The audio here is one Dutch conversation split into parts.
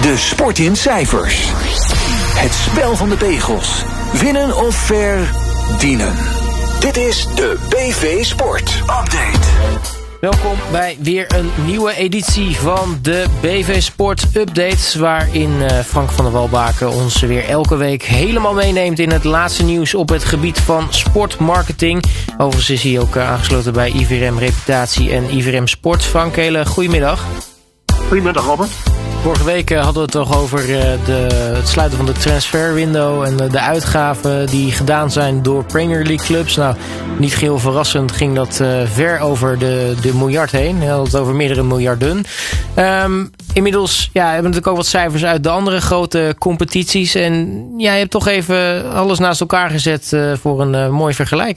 De sport in cijfers. Het spel van de pegels. Winnen of verdienen. Dit is de BV Sport Update. Welkom bij weer een nieuwe editie van de BV Sport Update, waarin Frank van der Walbaken ons weer elke week helemaal meeneemt in het laatste nieuws op het gebied van sportmarketing. Overigens is hij ook aangesloten bij IVRM Reputatie en IVRM Sport. Frank, hele goedemiddag. Goedemiddag, Robert. Vorige week hadden we het toch over het sluiten van de transferwindow en de uitgaven die gedaan zijn door Premier League clubs. Nou, niet geheel verrassend ging dat ver over de miljard heen. We hadden het over meerdere miljarden. Inmiddels hebben we natuurlijk ook wat cijfers uit de andere grote competities. En je hebt toch even alles naast elkaar gezet voor een mooi vergelijk.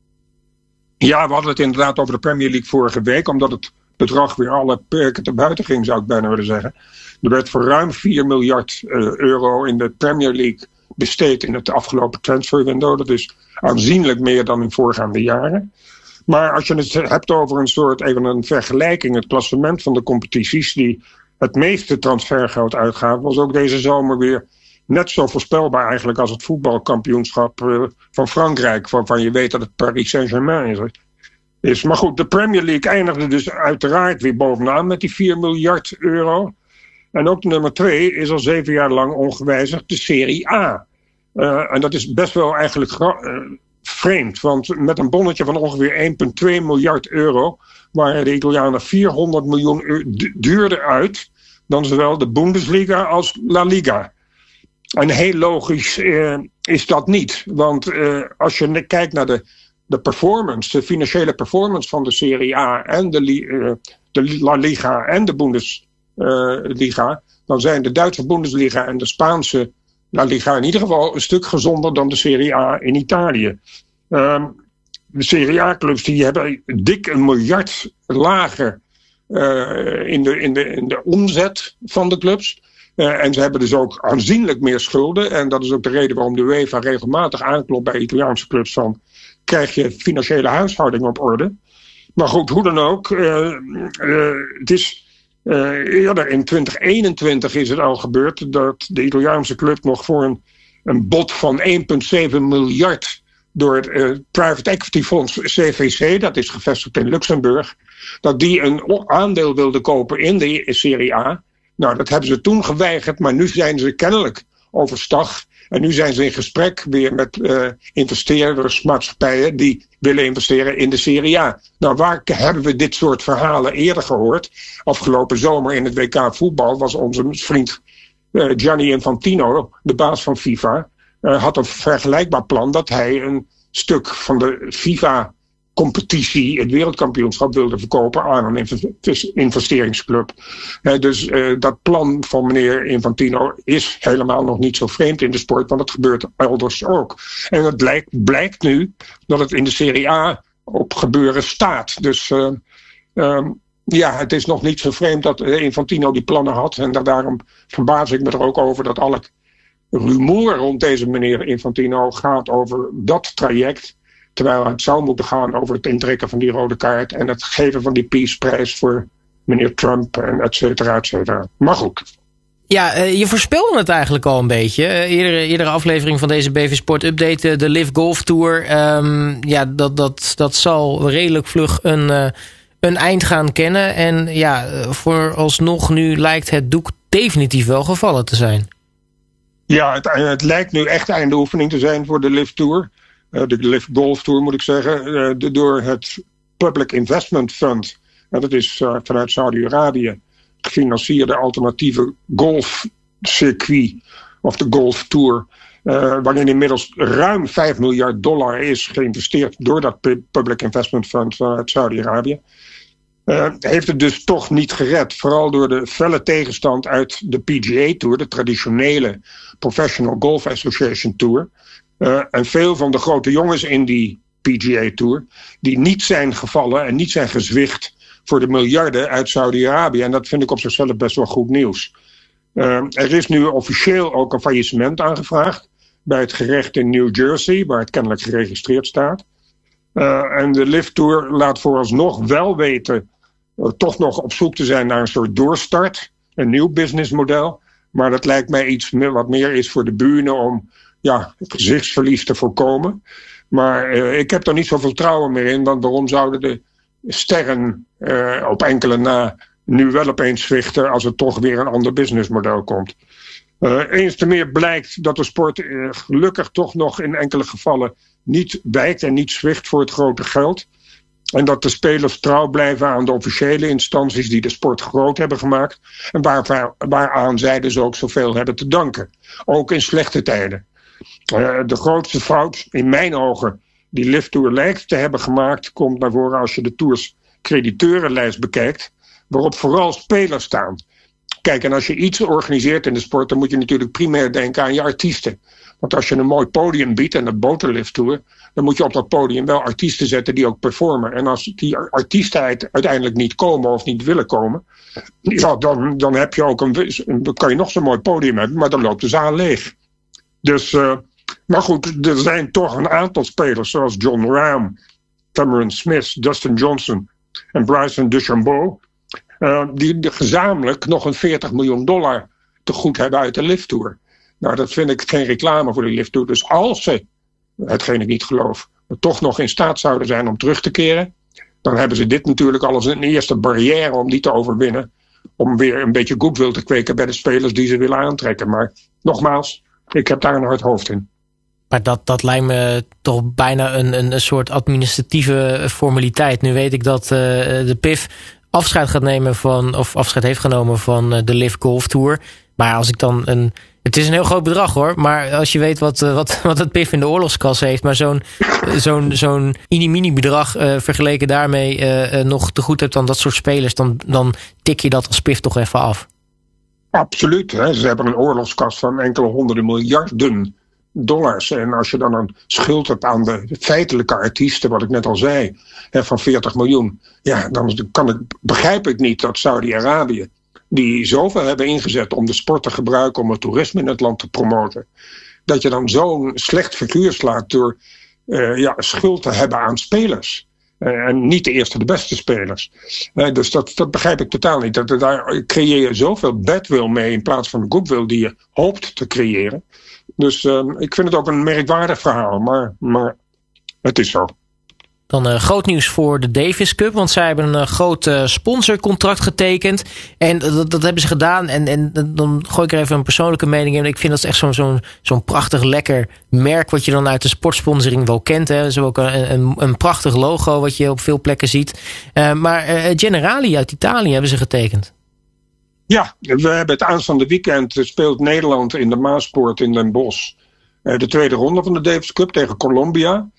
Ja, we hadden het inderdaad over de Premier League vorige week, omdat het bedrag weer alle perken te buiten ging, zou ik bijna willen zeggen. Er werd voor ruim 4 miljard euro in de Premier League besteed in het afgelopen transferwindow. Dat is aanzienlijk meer dan in voorgaande jaren. Maar als je het hebt over een soort, even een vergelijking, het klassement van de competities die het meeste transfergeld uitgaven, was ook deze zomer weer net zo voorspelbaar eigenlijk als het voetbalkampioenschap van Frankrijk, waarvan je weet dat het Paris Saint-Germain is. Maar goed, de Premier League eindigde dus uiteraard weer bovenaan met die 4 miljard euro. En ook nummer 2 is al 7 jaar lang ongewijzigd de Serie A. En dat is best wel eigenlijk vreemd. Want met een bonnetje van ongeveer 1,2 miljard euro waren de Italianen 400 miljoen duurder uit dan zowel de Bundesliga als La Liga. En heel logisch is dat niet. Want als je kijkt naar de performance, de financiële performance van de Serie A en de La Liga en de Bundesliga, dan zijn de Duitse Bundesliga en de Spaanse La Liga in ieder geval een stuk gezonder dan de Serie A in Italië. De Serie A-clubs die hebben dik 1 miljard lager in de omzet van de clubs. En ze hebben dus ook aanzienlijk meer schulden. En dat is ook de reden waarom de UEFA regelmatig aanklopt bij Italiaanse clubs van: krijg je financiële huishouding op orde? Maar goed, hoe dan ook. Het is eerder in 2021 is het al gebeurd dat de Italiaanse club nog voor een bod van 1,7 miljard door het private equity fonds CVC, dat is gevestigd in Luxemburg, dat die een aandeel wilde kopen in de Serie A. Nou, dat hebben ze toen geweigerd, maar nu zijn ze kennelijk overstag. En nu zijn ze in gesprek weer met investeerders, maatschappijen die willen investeren in de Serie A. Nou, waar hebben we dit soort verhalen eerder gehoord? Afgelopen zomer in het WK voetbal was onze vriend Gianni Infantino, de baas van FIFA, had een vergelijkbaar plan dat hij een stuk van de FIFA-competitie, het wereldkampioenschap, wilde verkopen aan een investeringsclub. Dus dat plan van meneer Infantino is helemaal nog niet zo vreemd in de sport, want het gebeurt elders ook. En het blijkt nu dat het in de Serie A op gebeuren staat. Dus het is nog niet zo vreemd dat Infantino die plannen had. En daarom verbaas ik me er ook over dat alle rumoer rond deze meneer Infantino gaat over dat traject, terwijl het zou moeten gaan over het intrekken van die rode kaart en het geven van die Peace-prijs voor meneer Trump en et cetera, et cetera. Maar goed. Ja, je voorspelde het eigenlijk al een beetje. Eerdere aflevering van deze BV Sport Update, de Live Golf Tour. Dat zal redelijk vlug een eind gaan kennen. En vooralsnog nu lijkt het doek definitief wel gevallen te zijn. Ja, het lijkt nu echt einde oefening te zijn voor de Live Tour. De Live Golf Tour moet ik zeggen. Door het Public Investment Fund. Dat is vanuit Saudi-Arabië gefinancierde alternatieve golfcircuit. Of de Golf Tour. Waarin inmiddels ruim $5 miljard is geïnvesteerd door dat Public Investment Fund vanuit Saudi-Arabië. Heeft het dus toch niet gered. Vooral door de felle tegenstand uit de PGA Tour, de traditionele Professional Golf Association Tour. En veel van de grote jongens in die PGA Tour, die niet zijn gevallen en niet zijn gezwicht voor de miljarden uit Saudi-Arabië. En dat vind ik op zichzelf best wel goed nieuws. Er is nu officieel ook een faillissement aangevraagd bij het gerecht in New Jersey, waar het kennelijk geregistreerd staat. En de Live Tour laat vooralsnog wel weten toch nog op zoek te zijn naar een soort doorstart, een nieuw businessmodel. Maar dat lijkt mij iets wat meer is voor de bühne om gezichtsverlies te voorkomen. Maar ik heb er niet zoveel vertrouwen meer in. Want waarom zouden de sterren op enkele na nu wel opeens zwichten als er toch weer een ander businessmodel komt? Eens te meer blijkt dat de sport gelukkig toch nog in enkele gevallen niet wijkt en niet zwicht voor het grote geld. En dat de spelers trouw blijven aan de officiële instanties die de sport groot hebben gemaakt. En waaraan zij dus ook zoveel hebben te danken. Ook in slechte tijden. De grootste fout, in mijn ogen, die Lift Tour lijkt te hebben gemaakt, komt naar voren als je de Tours crediteurenlijst bekijkt, waarop vooral spelers staan. Kijk, en als je iets organiseert in de sport, dan moet je natuurlijk primair denken aan je artiesten. Want als je een mooi podium biedt, en dat bood de Lift Tour, dan moet je op dat podium wel artiesten zetten die ook performen. En als die artiesten uiteindelijk niet komen of niet willen komen, dan heb je ook dan kan je nog zo'n mooi podium hebben, maar dan loopt de zaal leeg. Dus, maar goed, er zijn toch een aantal spelers zoals Jon Rahm, Cameron Smith, Dustin Johnson en Bryson DeChambeau, die gezamenlijk nog een $40 miljoen te goed hebben uit de Lift Tour. Nou, dat vind ik geen reclame voor de Lift Tour. Dus als ze, hetgeen ik niet geloof, toch nog in staat zouden zijn om terug te keren, dan hebben ze dit natuurlijk al als een eerste barrière om die te overwinnen. Om weer een beetje goodwill te kweken bij de spelers die ze willen aantrekken. Maar nogmaals, ik heb daar een hard hoofd in. Maar dat lijkt me toch bijna een soort administratieve formaliteit. Nu weet ik dat de PIF afscheid gaat nemen of afscheid heeft genomen van de Live Golf Tour. Maar als ik dan het is een heel groot bedrag hoor, maar als je weet wat het PIF in de oorlogskas heeft, maar zo'n mini bedrag vergeleken daarmee nog te goed hebt dan dat soort spelers, dan tik je dat als PIF toch even af. Absoluut. Hè. Ze hebben een oorlogskas van enkele honderden miljarden dollars. En als je dan een schuld hebt aan de feitelijke artiesten, wat ik net al zei, van 40 miljoen. Ja, dan begrijp ik niet dat Saudi-Arabië, die zoveel hebben ingezet om de sport te gebruiken om het toerisme in het land te promoten, dat je dan zo'n slecht figuur slaat door schuld te hebben aan spelers. En niet de eerste de beste spelers. Dus dat begrijp ik totaal niet. Daar creëer je zoveel badwill mee in plaats van de goodwill die je hoopt te creëren. Dus ik vind het ook een merkwaardig verhaal. Maar het is zo. Dan groot nieuws voor de Davis Cup. Want zij hebben een groot sponsorcontract getekend. En dat hebben ze gedaan. En dan gooi ik er even een persoonlijke mening in. Ik vind dat echt zo'n prachtig lekker merk wat je dan uit de sportsponsoring wel kent. Hè. Zo ook een prachtig logo wat je op veel plekken ziet. Maar Generali uit Italië hebben ze getekend. Ja, we hebben het aanstaande weekend speelt Nederland in de Maaspoort in Den Bosch. De tweede ronde van de Davis Cup tegen Colombia.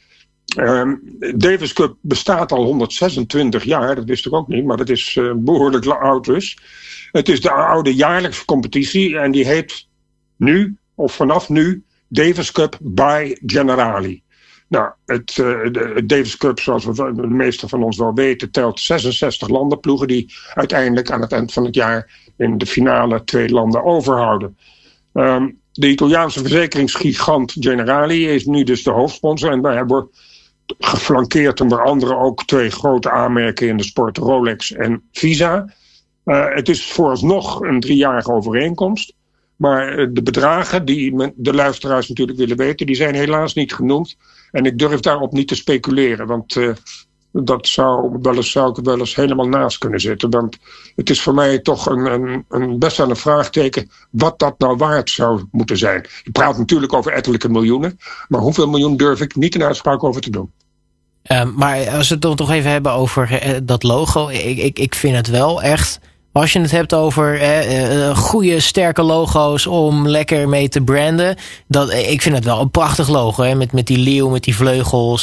Davis Cup bestaat al 126 jaar, dat wist ik ook niet, maar dat is behoorlijk oud dus. Het is de oude jaarlijkse competitie en die heet nu, of vanaf nu, Davis Cup by Generali. Nou, het Davis Cup, zoals de meesten van ons wel weten, telt 66 landenploegen die uiteindelijk aan het eind van het jaar in de finale 2 landen overhouden. De Italiaanse verzekeringsgigant Generali is nu dus de hoofdsponsor en wij hebben geflankeerd onder andere ook 2 grote aanmerken in de sport, Rolex en Visa. Het is vooralsnog een 3-jarige overeenkomst. Maar de bedragen die de luisteraars natuurlijk willen weten, die zijn helaas niet genoemd. En ik durf daarop niet te speculeren, want dat zou ik wel eens helemaal naast kunnen zitten. Want het is voor mij toch best wel een vraagteken wat dat nou waard zou moeten zijn. Je praat natuurlijk over ettelijke miljoenen, maar hoeveel miljoen durf ik niet een uitspraak over te doen. Maar als we het dan toch even hebben over dat logo, ik vind het wel echt, als je het hebt over goede, sterke logo's om lekker mee te branden. Ik vind het wel een prachtig logo. Hè, met die leeuw, met die vleugels.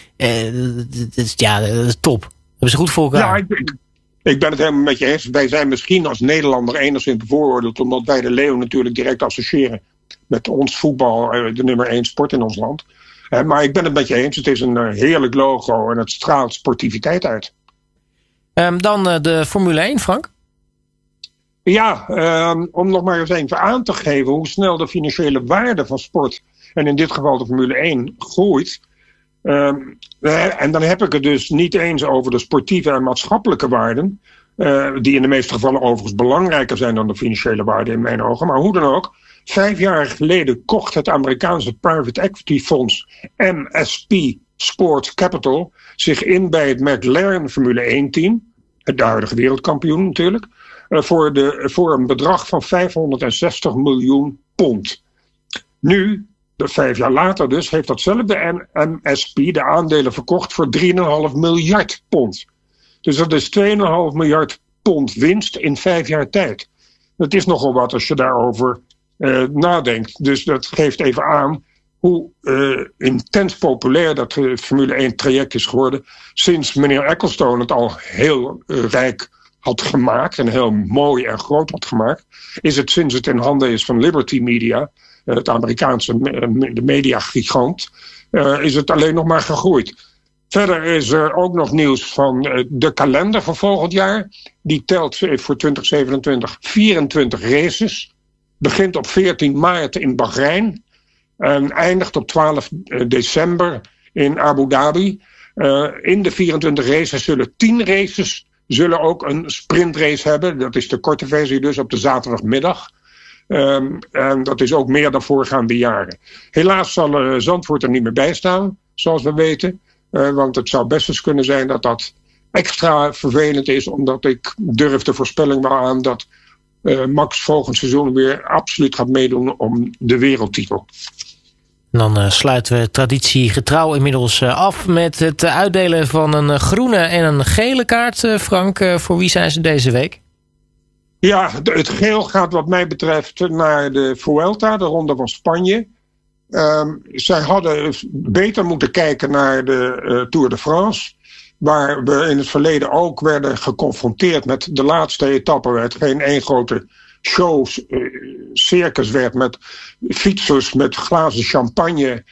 Dat is top. Dat hebben ze goed voor elkaar. Ja, ik ben het helemaal met je eens. Wij zijn misschien als Nederlander enigszins bevooroordeeld, omdat wij de leeuw natuurlijk direct associëren met ons voetbal, de nummer 1 sport in ons land. Maar ik ben het met je eens. Het is een heerlijk logo en het straalt sportiviteit uit. Dan de Formule 1, Frank. Ja, om nog maar eens even aan te geven hoe snel de financiële waarde van sport, en in dit geval de Formule 1, groeit. En dan heb ik het dus niet eens over de sportieve en maatschappelijke waarden, Die in de meeste gevallen overigens belangrijker zijn dan de financiële waarde in mijn ogen. Maar hoe dan ook, 5 jaar geleden kocht het Amerikaanse private equity fonds MSP Sports Capital zich in bij het McLaren Formule 1 team. De huidige wereldkampioen natuurlijk. Voor een bedrag van 560 miljoen pond. Nu, 5 jaar later dus, heeft datzelfde MSP de aandelen verkocht voor 3,5 miljard pond. Dus dat is 2,5 miljard pond winst in 5 jaar tijd. Dat is nogal wat als je daarover nadenkt. Dus dat geeft even aan hoe intens populair dat Formule 1 traject is geworden. Sinds meneer Ecclestone het al heel rijk had gemaakt en heel mooi en groot had gemaakt, is het sinds het in handen is van Liberty Media, het Amerikaanse mediagigant, is het alleen nog maar gegroeid. Verder is er ook nog nieuws van de kalender van volgend jaar. Die telt voor 2027 24 races. Begint op 14 maart in Bahrein. En eindigt op 12 december in Abu Dhabi. In de 24 races zullen 10 races ook een sprintrace hebben. Dat is de korte versie dus op de zaterdagmiddag. En dat is ook meer dan voorgaande jaren. Helaas zal Zandvoort er niet meer bij staan, zoals we weten. Want het zou best eens kunnen zijn dat dat extra vervelend is, omdat ik durf de voorspelling wel aan dat Max volgend seizoen weer absoluut gaat meedoen om de wereldtitel. Dan sluiten we traditiegetrouw inmiddels af met het uitdelen van een groene en een gele kaart. Frank, voor wie zijn ze deze week? Ja, het geel gaat wat mij betreft naar de Vuelta, de Ronde van Spanje. Zij hadden beter moeten kijken naar de Tour de France, waar we in het verleden ook werden geconfronteerd met de laatste etappe, waar het geen één grote show, circus werd met fietsers met glazen champagne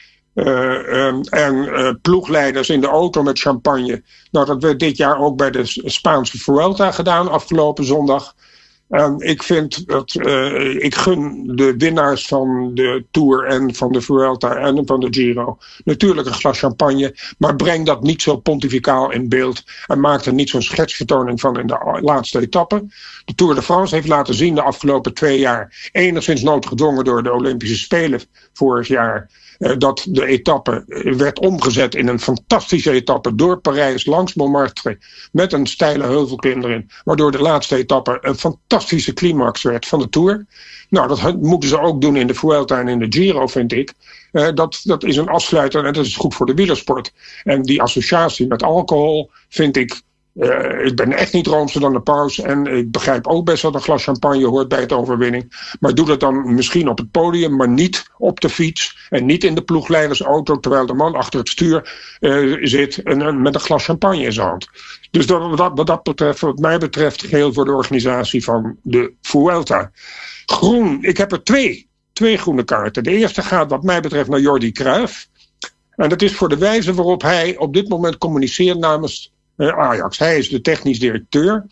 en ploegleiders in de auto met champagne. Nou, dat werd dit jaar ook bij de Spaanse Vuelta gedaan, afgelopen zondag. Ik vind dat ik gun de winnaars van de Tour en van de Vuelta en van de Giro natuurlijk een glas champagne, maar breng dat niet zo pontificaal in beeld en maak er niet zo'n schetsvertoning van in de laatste etappe. De Tour de France heeft laten zien de afgelopen 2 jaar, enigszins noodgedwongen door de Olympische Spelen vorig jaar, dat de etappe werd omgezet in een fantastische etappe door Parijs langs Montmartre met een steile heuvelklim erin, waardoor de laatste etappe een fantastische climax werd van de Tour. Nou, dat moeten ze ook doen in de Vuelta en in de Giro, vind ik. Dat is een afsluiter en dat is goed voor de wielersport. En die associatie met alcohol vind ik. Ik ben echt niet roomser dan de paus en ik begrijp ook best dat een glas champagne hoort bij het overwinning. Maar doe dat dan misschien op het podium, maar niet op de fiets en niet in de ploegleidersauto terwijl de man achter het stuur zit en met een glas champagne in zijn hand. Dus wat mij betreft geel voor de organisatie van de Vuelta. Groen, ik heb er twee groene kaarten. De eerste gaat wat mij betreft naar Jordi Cruijff. En dat is voor de wijze waarop hij op dit moment communiceert namens Ajax. Hij is de technisch directeur.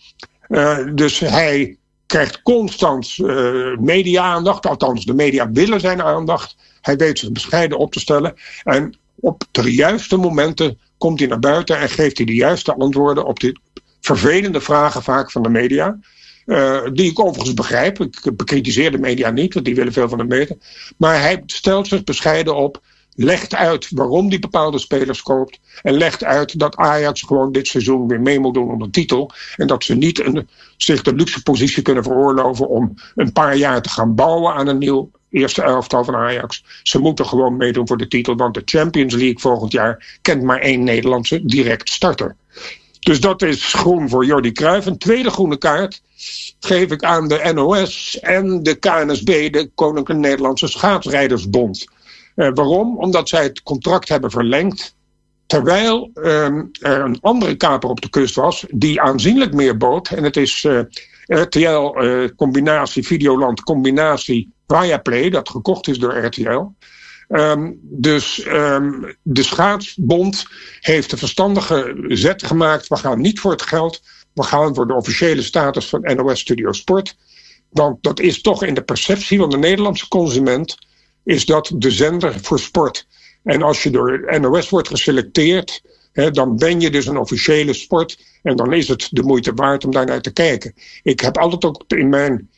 Dus hij krijgt constant media-aandacht. Althans, de media willen zijn aandacht. Hij weet zich bescheiden op te stellen. En op de juiste momenten komt hij naar buiten en geeft hij de juiste antwoorden op die vervelende vragen vaak van de media. Die ik overigens begrijp. Ik bekritiseer de media niet, want die willen veel van hem weten. Maar hij stelt zich bescheiden op. Legt uit waarom die bepaalde spelers koopt. En legt uit dat Ajax gewoon dit seizoen weer mee moet doen om de titel. En dat ze niet zich de luxe positie kunnen veroorloven om een paar jaar te gaan bouwen aan een nieuw eerste elftal van Ajax. Ze moeten gewoon meedoen voor de titel. Want de Champions League volgend jaar kent maar 1 Nederlandse direct starter. Dus dat is groen voor Jordi Cruijff. Een tweede groene kaart geef ik aan de NOS en de KNSB, de Koninklijke Nederlandse Schaatsrijdersbond. Waarom? Omdat zij het contract hebben verlengd. Terwijl er een andere kaper op de kust was die aanzienlijk meer bood. En het is RTL combinatie Videoland combinatie Viaplay, dat gekocht is door RTL. De schaatsbond heeft de verstandige zet gemaakt. We gaan niet voor het geld. We gaan voor de officiële status van NOS Studio Sport. Want dat is toch in de perceptie van de Nederlandse consument is dat de zender voor sport. En als je door NOS wordt geselecteerd, dan ben je dus een officiële sport. En dan is het de moeite waard om daar naar te kijken. Ik heb altijd ook in mijn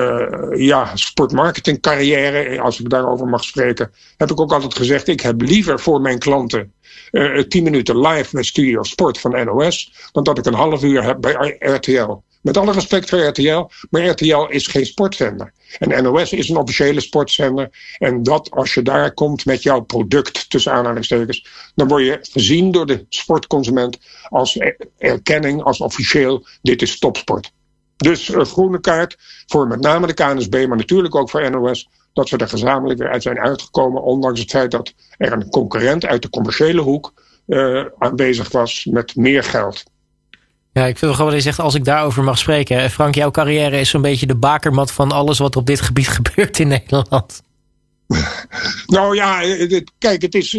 sportmarketingcarrière, als ik daarover mag spreken, heb ik ook altijd gezegd, ik heb liever voor mijn klanten 10 minuten live met Studio Sport van NOS, dan dat ik een half uur heb bij RTL. Met alle respect voor RTL, maar RTL is geen sportzender. En NOS is een officiële sportzender. En dat als je daar komt met jouw product, tussen aanhalingstekens, dan word je gezien door de sportconsument als erkenning, als officieel, dit is topsport. Dus groene kaart voor met name de KNSB, maar natuurlijk ook voor NOS, dat ze er gezamenlijk weer uit zijn uitgekomen, ondanks het feit dat er een concurrent uit de commerciële hoek aanwezig was met meer geld. Ja, ik vind wel gewoon dat je zegt, als ik daarover mag spreken. Frank, jouw carrière is zo'n beetje de bakermat van alles wat op dit gebied gebeurt in Nederland. Nou ja, kijk, het is...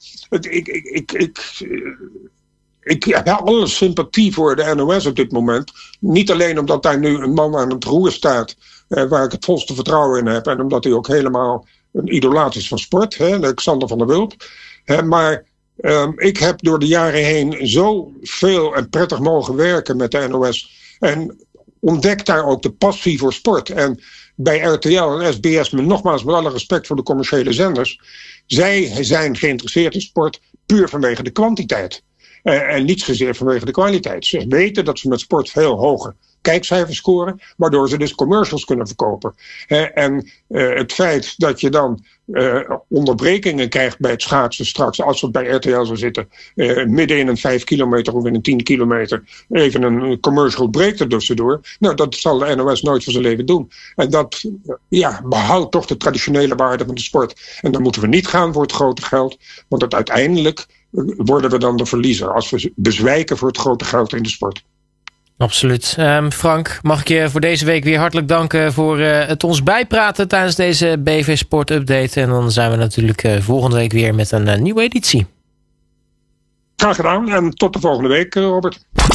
Ik heb alle sympathie voor de NOS op dit moment. Niet alleen omdat daar nu een man aan het roer staat, waar ik het volste vertrouwen in heb. En omdat hij ook helemaal een idolaat is van sport, Alexander van der Wulp. Maar ik heb door de jaren heen zoveel en prettig mogen werken met de NOS. En ontdek daar ook de passie voor sport. En bij RTL en SBS, nogmaals met alle respect voor de commerciële zenders, zij zijn geïnteresseerd in sport puur vanwege de kwantiteit. En niet zozeer vanwege de kwaliteit. Ze weten dat ze met sport veel hoger kijkcijfers scoren, waardoor ze dus commercials kunnen verkopen. En het feit dat je dan onderbrekingen krijgt bij het schaatsen straks, als het bij RTL zou zitten, midden in een 5 kilometer of in een 10 kilometer, even een commercial break er tussendoor. Nou, dat zal de NOS nooit van zijn leven doen. En dat behoudt toch de traditionele waarde van de sport. En dan moeten we niet gaan voor het grote geld, want dat uiteindelijk worden we dan de verliezer als we bezwijken voor het grote geld in de sport. Absoluut. Frank, mag ik je voor deze week weer hartelijk danken voor het ons bijpraten tijdens deze BV Sport Update. En dan zijn we natuurlijk volgende week weer met een nieuwe editie. Graag gedaan en tot de volgende week, Robert.